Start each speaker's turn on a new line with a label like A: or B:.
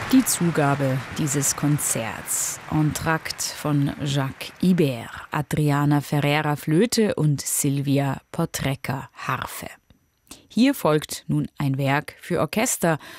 A: Die Zugabe dieses Konzerts. Entr'acte von Jacques Ibert, Adriana Ferreira Flöte und Silvia Potrecka Harfe. Hier folgt nun ein Werk für Orchester